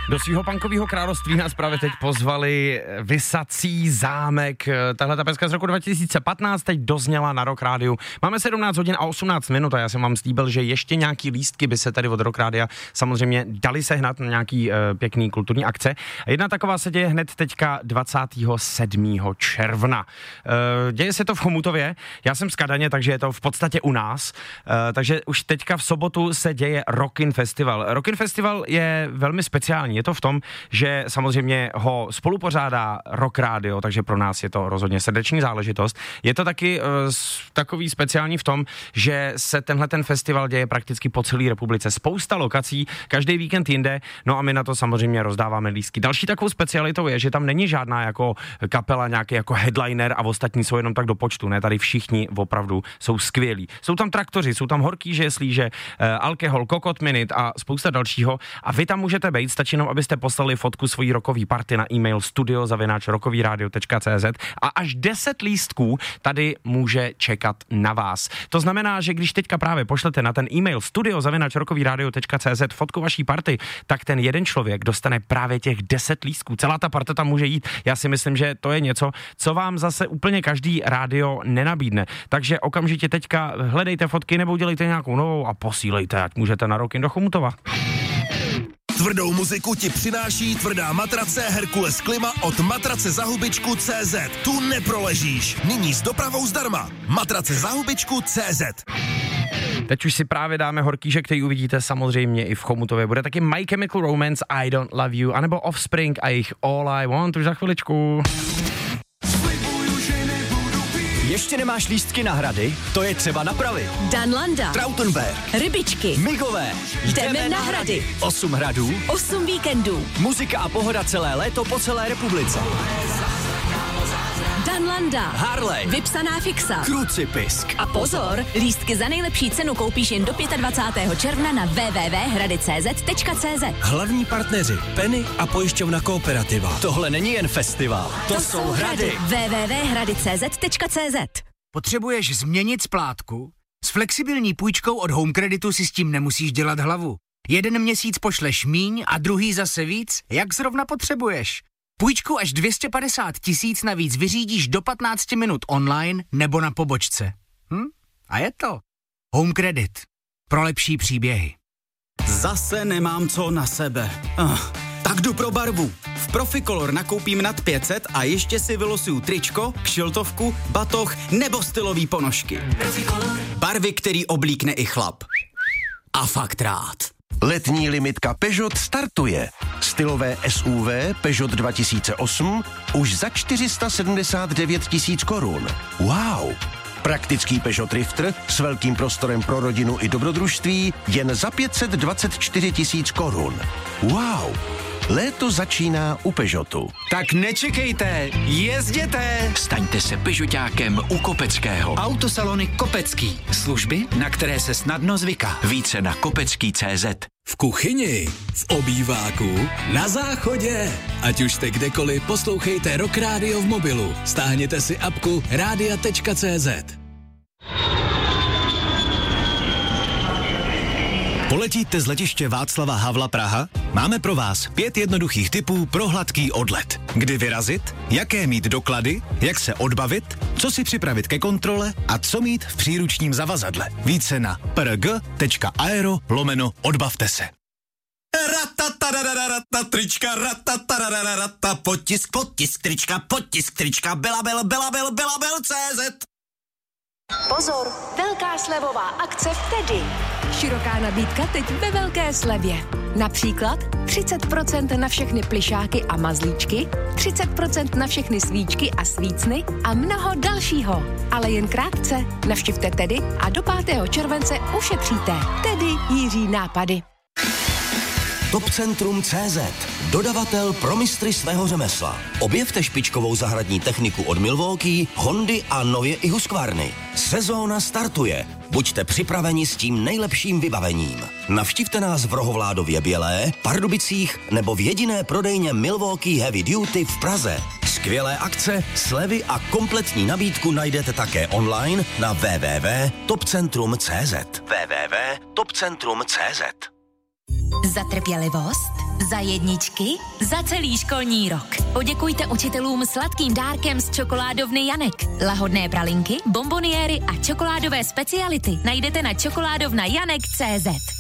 Do svého punkového království nás právě teď pozvali Visací zámek. Tahle ta pecka z roku 2015 teď dozněla na Rock Rádiu. Máme 17 hodin a 18 minut a já jsem vám slíbil, že ještě nějaký lístky by se tady od Rock Rádia samozřejmě dali sehnat na nějaký pěkný kulturní akce. Jedna taková se děje hned teďka 27. června. Děje se to v Chomutově, já jsem z Kadaně, takže je to v podstatě u nás. Takže už teďka v sobotu se děje Rockin Festival. Rockin Festival je velmi speciální. Je to v tom, že samozřejmě ho spolupořádá Rock Radio, takže pro nás je to rozhodně srdeční záležitost. Je to taky takový speciální v tom, že se tenhle ten festival děje prakticky po celé republice. Spousta lokací, každý víkend jinde, no a my na to samozřejmě rozdáváme lístky. Další takovou specialitou je, že tam není žádná jako kapela, nějaký jako headliner a ostatní jsou jenom tak do počtu, ne? Tady všichni opravdu jsou skvělí. Jsou tam traktoři, jsou tam horký žeslíže, alkohol, kokot minit a spousta dalšího a vy tam můžete být, stačí jenom, abyste poslali fotku svojí rockový party na e-mail studio@rockovyradio.cz a až 10 lístků tady může čekat na vás. To znamená, že když teďka právě pošlete na ten e-mail studio@rockovyradio.cz fotku vaší party, tak ten jeden člověk dostane právě těch 10 lístků. Celá ta parta tam může jít. Já si myslím, že to je něco, co vám zase úplně každý rádio nenabídne. Takže okamžitě teďka hledejte fotky nebo udělejte nějakou novou a posílejte, ať můžete na Rockin do Chomutova. Tvrdou muziku ti přináší tvrdá matrace Herkules Klima od matracezahubičku.cz. Tu neproležíš. Nyní s dopravou zdarma. Matracezahubičku.cz. Teď už si právě dáme horkýžek, který uvidíte samozřejmě i v Chomutově. Bude taky My Chemical Romance, I Don't Love You, anebo Offspring a jejich All I Want už za chviličku. Ještě nemáš lístky na hrady? To je třeba napravit. Danlanda, Trautenberg, Rybičky, Migové. jdeme na hrady. 8 hradů, 8 víkendů. muzika a pohoda celé léto po celé republice. Danlanda, Harley, vypsaná fixa. Krucipisk. A pozor, lístky za nejlepší cenu koupíš jen do 25. června na www.hradicz.cz. Hlavní partneři Penny a pojišťovna Kooperativa. Tohle není jen festival, to jsou hrady. www.hradicz.cz. Potřebuješ změnit splátku? S flexibilní půjčkou od Home Creditu si s tím nemusíš dělat hlavu. Jeden měsíc pošleš míň a druhý zase víc, jak zrovna potřebuješ. Půjčku až 250 000 navíc vyřídíš do 15 minut online nebo na pobočce. A je to Home Credit. Pro lepší příběhy. Zase nemám co na sebe. Tak jdu pro barvu. V Proficolor nakoupím nad 500 a ještě si vylosuju tričko, kšiltovku, batoh nebo stylový ponožky. Barvy, který oblíkne i chlap. A fakt rád. Letní limitka Peugeot startuje. Stylové SUV Peugeot 2008 už za 479 000 korun. Wow! Praktický Peugeot Drifter s velkým prostorem pro rodinu i dobrodružství jen za 524 000 korun. Wow! Léto začíná u Peugeotu. Tak nečekejte, jezděte! Staňte se Peugeotákem u Kopeckého. Autosalony Kopecký. Služby, na které se snadno zvyká. Více na kopecký.cz. V kuchyni, v obýváku, na záchodě. Ať už jste kdekoliv, poslouchejte Rock Radio v mobilu. Stáhněte si apku radia.cz. Poletíte z letiště Václava Havla Praha? Máme pro vás 5 jednoduchých tipů pro hladký odlet. Kdy vyrazit, jaké mít doklady, jak se odbavit, co si připravit ke kontrole a co mít v příručním zavazadle. Více na prg.aero/odbavte se. Trička, potisk trička, belabel.cz. Pozor, velká slevová akce v Tedy. Široká nabídka teď ve velké slevě. Například 30% na všechny plišáky a mazlíčky, 30% na všechny svíčky a svícny a mnoho dalšího. Ale jen krátce. Navštivte Tedy a do 5. července ušetříte. Tedy Jiří nápady. Topcentrum.cz, dodavatel pro mistry svého řemesla. Objevte špičkovou zahradní techniku od Milwaukee, Hondy a nově i Husqvarny. Sezóna startuje. Buďte připraveni s tím nejlepším vybavením. Navštivte nás v Rohovládově Bělé, Pardubicích nebo v jediné prodejně Milwaukee Heavy Duty v Praze. Skvělé akce, slevy a kompletní nabídku najdete také online na www.topcentrum.cz. Za trpělivost Za jedničky, za celý školní rok. Poděkujte učitelům sladkým dárkem z čokoládovny Janek. Lahodné pralinky, bonboniéry a čokoládové speciality najdete na čokoládovnajanek.cz.